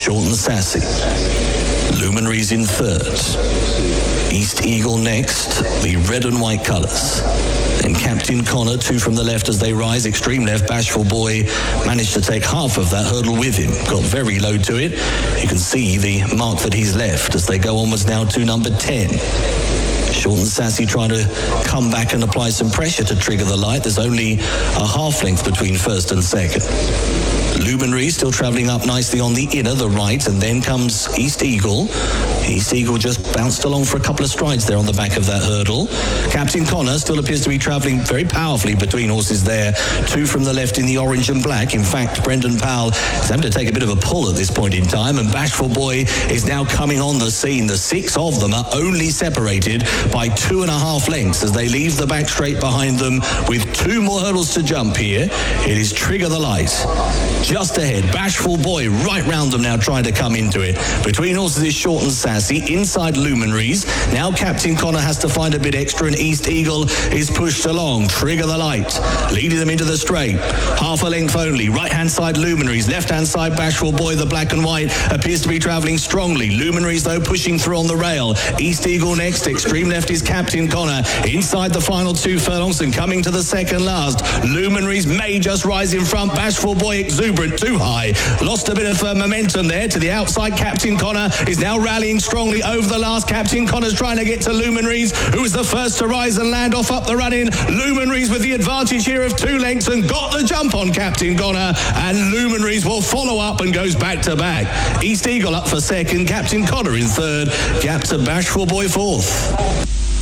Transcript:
Short and Sassy. Luminaries in third. East Eagle next, the red and white colours. Then Captain Connor, two from the left as they rise. Extreme left, Bashful Boy managed to take half of that hurdle with him. Got very low to it. You can see the mark that he's left as they go onwards now to number 10. Short and Sassy trying to come back and apply some pressure to trigger the light. There's only a half length between first and second. Luminary still travelling up nicely on the inner, the right, and then comes East Eagle. East Eagle just bounced along for a couple of strides there on the back of that hurdle. Captain Connor still appears to be travelling very powerfully between horses there. Two from the left in the orange and black. In fact, Brendan Powell is having to take a bit of a pull at this point in time, and Bashful Boy is now coming on the scene. The six of them are only separated by 2.5 lengths as they leave the back straight behind them with two more hurdles to jump here. It is Trigger the Light. Just ahead, Bashful Boy right round them now trying to come into it. Between horses is Short and Sassy, inside Luminaries. Now Captain Connor has to find a bit extra and East Eagle is pushed along. Trigger the Light, leading them into the straight. Half a length only. Right hand side Luminaries, left hand side Bashful Boy, the black and white, appears to be travelling strongly. Luminaries though pushing through on the rail. East Eagle next, extreme left is Captain Connor. Inside the final 2 furlongs and coming to the second last. Luminaries may just rise in front. Bashful Boy exuberant, too high. Lost a bit of momentum there to the outside. Captain Connor is now rallying strongly over the last. Captain Connor's trying to get to Luminaries, who was the first to rise and land off up the run-in. Luminaries with the advantage here of 2 lengths and got the jump on Captain Connor, and Luminaries will follow up and goes back to back. East Eagle up for second, Captain Connor in third, gap to Bashful Boy fourth.